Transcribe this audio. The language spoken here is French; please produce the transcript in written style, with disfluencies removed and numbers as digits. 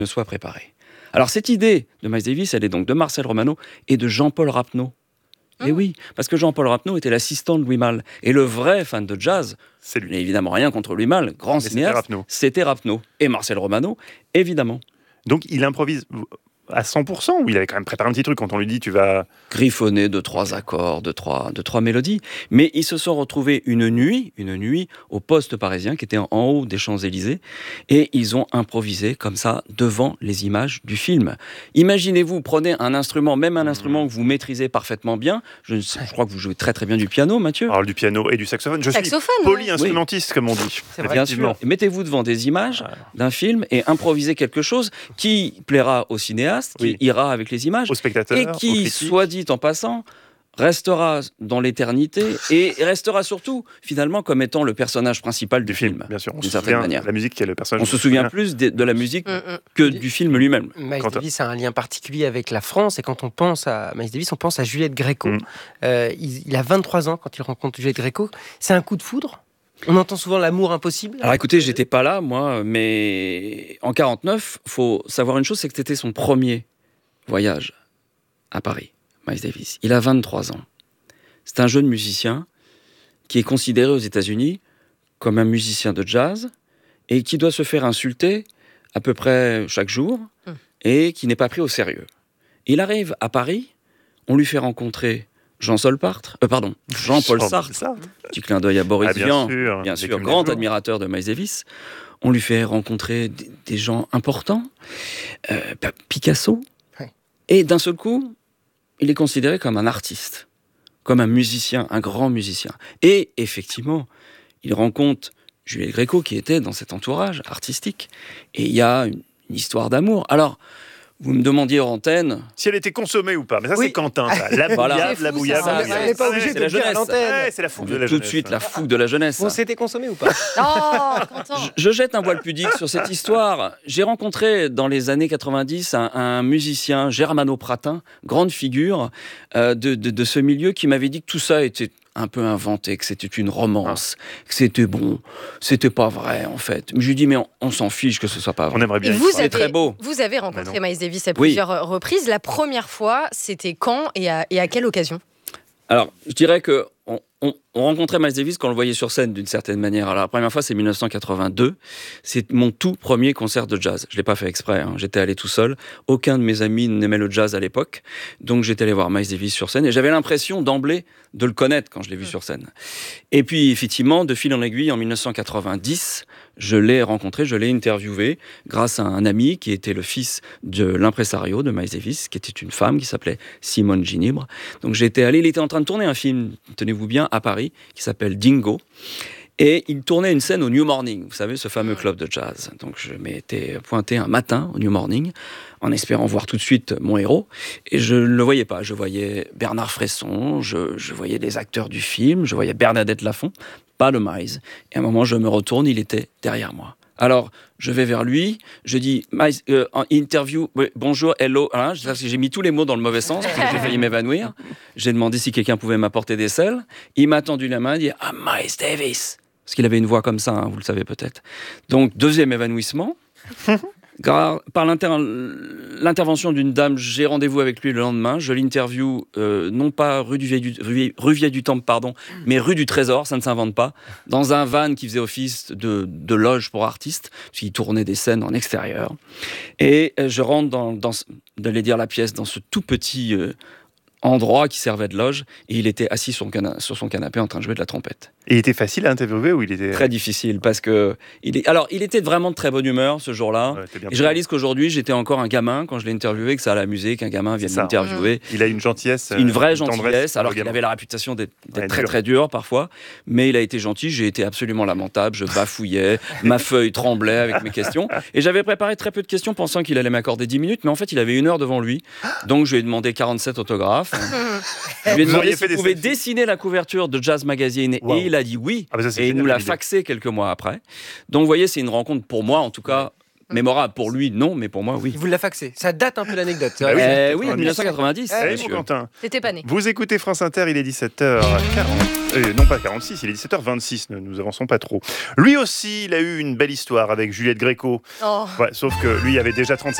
ne soit préparé. Alors cette idée de Miles Davis, elle est donc de Marcel Romano et de Jean-Paul Rapneau. Et oui, parce que Jean-Paul Rapneau était l'assistant de Louis Malle. Et le vrai fan de jazz, C'est lui. il n'a évidemment rien contre Louis Malle, grand cinéaste, c'était Rapneau. Et Marcel Romano, évidemment. Donc il improvise à 100% ou il avait quand même préparé un petit truc quand on lui dit tu vas... Griffonner 2-3 accords, 2-3 mélodies. Mais ils se sont retrouvés une nuit au poste parisien qui était en haut des Champs-Élysées et ils ont improvisé comme ça devant les images du film. Imaginez-vous, prenez un instrument, même un instrument que vous maîtrisez parfaitement bien. Je crois que vous jouez très très bien du piano, Mathieu. Alors du piano et du saxophone. Je suis polyinstrumentiste comme on dit. C'est vrai, bien sûr. Mettez-vous devant des images d'un film et improvisez quelque chose qui plaira au cinéaste, qui ira avec les images, aux spectateurs, et qui, soit dit en passant, restera dans l'éternité et restera surtout, finalement, comme étant le personnage principal du film. Bien sûr, on d'une se certaine souvient manière. de la musique qui est le personnage. On se souvient plus de la musique que du film lui-même. Miles Davis a un lien particulier avec la France, et quand on pense à Miles Davis, on pense à Juliette Gréco. Il a 23 ans quand il rencontre Juliette Gréco. C'est un coup de foudre ? On entend souvent l'amour impossible. Alors écoutez, j'étais pas là, moi, mais en 49, faut savoir une chose, c'est que c'était son premier voyage à Paris, Miles Davis. Il a 23 ans. C'est un jeune musicien qui est considéré aux États-Unis comme un musicien de jazz et qui doit se faire insulter à peu près chaque jour et qui n'est pas pris au sérieux. Il arrive à Paris, on lui fait rencontrer Jean-Paul Sartre, petit clin d'œil à Boris Vian, bien sûr, grand admirateur de Miles Davis. On lui fait rencontrer des gens importants, Picasso, et d'un seul coup, il est considéré comme un artiste, comme un musicien, un grand musicien. Et effectivement, il rencontre Juliette Gréco qui était dans cet entourage artistique, et il y a une histoire d'amour. Alors, vous me demandiez hors antenne... Si elle était consommée ou pas. Mais ça, c'est Quentin, ça. La bouillade. On n'est pas obligé de le dire à l'antenne. C'est la fougue de la jeunesse. Tout de suite, la fougue de la jeunesse. Bon, c'était consommé ou pas ? Je jette un voile pudique sur cette histoire. J'ai rencontré, dans les années 90, un musicien, Germano Pratin, grande figure de ce milieu, qui m'avait dit que tout ça était un peu inventé, que c'était une romance, que c'était c'était pas vrai en fait. Mais je lui dis mais on s'en fiche que ce soit pas vrai. On aimerait bien. C'est très beau. Vous avez rencontré Miles Davis à plusieurs reprises. La première fois, c'était quand et à quelle occasion ? Alors, je dirais que on rencontrait Miles Davis quand on le voyait sur scène d'une certaine manière. Alors la première fois, c'est 1982. C'est mon tout premier concert de jazz. Je l'ai pas fait exprès. J'étais allé tout seul. Aucun de mes amis n'aimait le jazz à l'époque, donc j'étais allé voir Miles Davis sur scène et j'avais l'impression d'emblée de le connaître quand je l'ai vu sur scène. Et puis effectivement, de fil en aiguille, en 1990, je l'ai rencontré, je l'ai interviewé grâce à un ami qui était le fils de l'impresario de Miles Davis, qui était une femme qui s'appelait Simone Ginibre. Donc j'étais allé, il était en train de tourner un film, tenez-vous bien, à Paris, qui s'appelle Dingo. Et il tournait une scène au New Morning, vous savez, ce fameux club de jazz. Donc je m'étais pointé un matin au New Morning, en espérant voir tout de suite mon héros. Et je ne le voyais pas. Je voyais Bernard Fresson, je voyais les acteurs du film, je voyais Bernadette Lafont, pas le Miles. Et à un moment, je me retourne, il était derrière moi. Alors, je vais vers lui, je dis, Miles, interview, bonjour, hello. Hein, j'ai mis tous les mots dans le mauvais sens, parce que j'ai failli m'évanouir. J'ai demandé si quelqu'un pouvait m'apporter des sels. Il m'a tendu la main, il dit, Miles Davis. Parce qu'il avait une voix comme ça, vous le savez peut-être. Donc, deuxième évanouissement. Par l'intervention d'une dame, j'ai rendez-vous avec lui le lendemain. Je l'interview, non pas rue Vieille-du-Temple, mais rue du Trésor, ça ne s'invente pas, dans un van qui faisait office de loge pour artistes, puisqu'il tournait des scènes en extérieur. Et je rentre d'aller dire la pièce, dans ce tout petit endroit qui servait de loge, et il était assis sur son canapé en train de jouer de la trompette. Et il était facile à interviewer ou il était... Très difficile, parce que... il était vraiment de très bonne humeur ce jour-là. Et je réalise qu'aujourd'hui, j'étais encore un gamin quand je l'ai interviewé, que ça allait amuser qu'un gamin vienne m'interviewer. Il a une gentillesse. Une vraie gentillesse, alors qu'il avait la réputation d'être très très dur parfois. Mais il a été gentil, j'ai été absolument lamentable, je bafouillais, ma feuille tremblait avec mes questions. Et j'avais préparé très peu de questions pensant qu'il allait m'accorder 10 minutes, mais en fait, il avait 1 heure devant lui. Donc je lui ai demandé 47 autographes. Je lui ai demandé s'il pouvait dessiner la couverture de Jazz Magazine, et il a dit oui. Et il nous l'a faxé quelques mois après. Donc vous voyez, c'est une rencontre pour moi, en tout cas, Mémorable pour lui, non, mais pour moi, oui. Il vous l'a faxé. Ça date un peu l'anecdote. Bah oui, Oui, 1990. Allez, monsieur. mon Quentin. T'étais pas né. Vous écoutez France Inter, il est 17h40. Non pas 46, il est 17h26, nous avançons pas trop. Lui aussi, il a eu une belle histoire avec Juliette Gréco. Oh. Ouais, sauf que lui avait déjà 37